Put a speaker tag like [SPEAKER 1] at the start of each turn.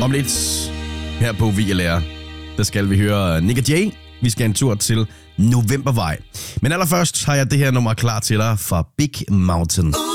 [SPEAKER 1] Om lidt her på VLR, der skal vi høre Nick Jay. Vi skal en tur til Novembervej. Men allerførst har jeg det her nummer klar til dig fra Big Mountain.